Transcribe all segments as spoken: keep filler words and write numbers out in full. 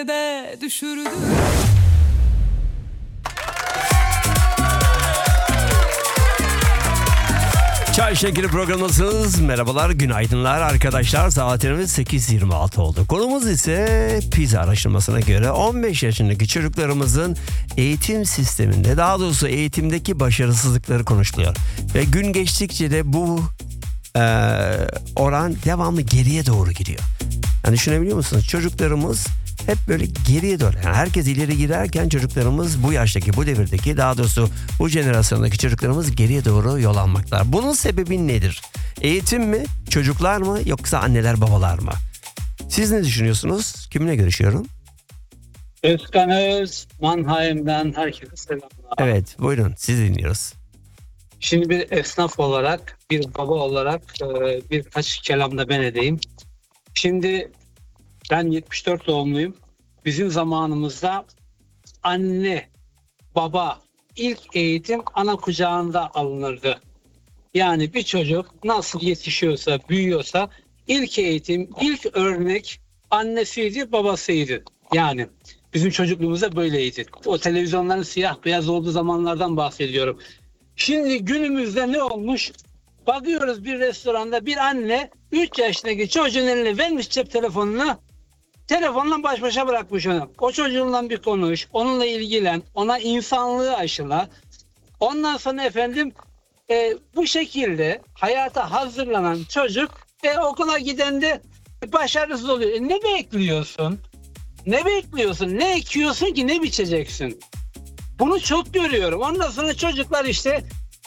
de düşürdü. Çay Şekeri programındasınız. Merhabalar, günaydınlar arkadaşlar. Saatlerimiz sekiz yirmi altı oldu. Konumuz ise PISA araştırmasına göre on beş yaşındaki çocuklarımızın eğitim sisteminde, daha doğrusu eğitimdeki başarısızlıkları konuşuluyor. Ve gün geçtikçe de bu e, oran devamlı geriye doğru gidiyor. Yani düşünebiliyor musunuz? Çocuklarımız hep böyle geriye doğru. Yani herkes ileri giderken çocuklarımız bu yaştaki, bu devirdeki, daha doğrusu bu jenerasyondaki çocuklarımız geriye doğru yol almaklar. Bunun sebebi nedir? Eğitim mi, çocuklar mı, yoksa anneler babalar mı? Siz ne düşünüyorsunuz? Kiminle görüşüyorum? Özkan Öz, Mannheim'den herkese selamlar. Evet, buyurun, sizi dinliyoruz. Şimdi bir esnaf olarak, bir baba olarak e, birkaç kelam da ben edeyim. Şimdi ben yetmiş dört doğumluyum. Bizim zamanımızda anne, baba, ilk eğitim ana kucağında alınırdı. Yani bir çocuk nasıl yetişiyorsa, büyüyorsa ilk eğitim, ilk örnek annesiydi, babasıydı. Yani bizim çocukluğumuzda böyleydi. O televizyonların siyah beyaz olduğu zamanlardan bahsediyorum. Şimdi günümüzde ne olmuş? Bakıyoruz bir restoranda bir anne üç yaşındaki çocuğun eline vermiş cep telefonunu. Telefonla baş başa bırakmış onu. O çocuğunla bir konuş, onunla ilgilen, ona insanlığı aşıla. Ondan sonra efendim e, bu şekilde hayata hazırlanan çocuk e, okula giden de başarısız oluyor. E, ne bekliyorsun? Ne bekliyorsun? Ne ekiyorsun ki ne biçeceksin? Bunu çok görüyorum. Ondan sonra çocuklar işte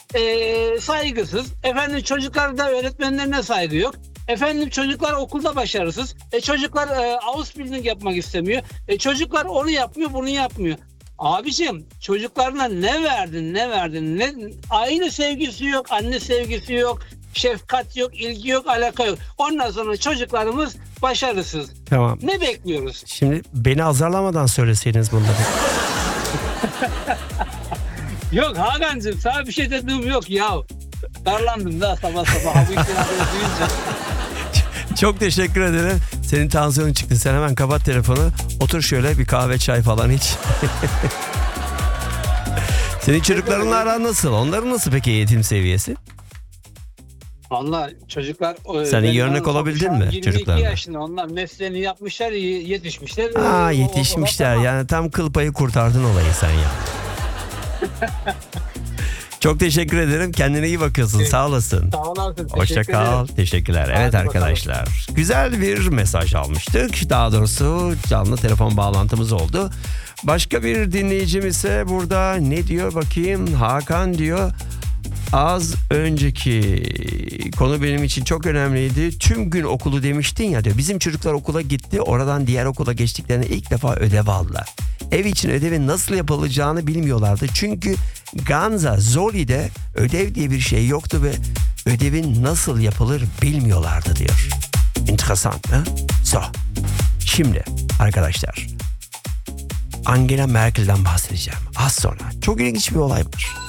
e, saygısız. Efendim çocuklarda öğretmenlerine saygı yok. Efendim çocuklar okulda başarısız. E, çocuklar e, Ausbildung yapmak istemiyor. E, çocuklar onu yapmıyor, bunu yapmıyor. Abicim çocuklarına ne verdin, ne verdin? Ne, aile sevgisi yok, anne sevgisi yok, şefkat yok, ilgi yok, alaka yok. Ondan sonra çocuklarımız başarısız. Tamam. Ne bekliyoruz? Şimdi beni azarlamadan söyleseydiniz bunları. Yok Hakan'cığım sana bir şey dediğim yok ya. Darlandım da sabah sabah. Bu işleri duyunca. Çok teşekkür ederim. Senin tansiyonun çıktı. Sen hemen kapat telefonu. Otur şöyle bir kahve çay falan iç. Senin çocuklarınla aran nasıl? Onların nasıl peki eğitim seviyesi? Valla çocuklar... Sen iyi örnek ben- olabildin mi yirmi iki çocuklarına? yaşında onlar mesleğini yapmışlar, yetişmişler. Aa, O- o- yetişmişler. o- tamam. Yani tam kıl payı kurtardın olayı sen ya. Çok teşekkür ederim. Kendine iyi bakıyorsun. Sağ olasın. Sağ olasın. Hoşça teşekkür kal. ederim. Teşekkürler. Hadi Evet bakalım. arkadaşlar. Güzel bir mesaj almıştık. Daha doğrusu canlı telefon bağlantımız oldu. Başka bir dinleyicim ise burada ne diyor bakayım? Hakan diyor. Az önceki konu benim için çok önemliydi. Tüm gün okulu demiştin ya diyor. Bizim çocuklar okula gitti. Oradan diğer okula geçtiklerinde ilk defa ödev aldılar. Ev için ödevin nasıl yapılacağını bilmiyorlardı. Çünkü Ganza, Zoli'de ödev diye bir şey yoktu ve ödevin nasıl yapılır bilmiyorlardı diyor. Enteresan, ha? So. Şimdi arkadaşlar, Angela Merkel'den bahsedeceğim az sonra. Çok ilginç bir olay var.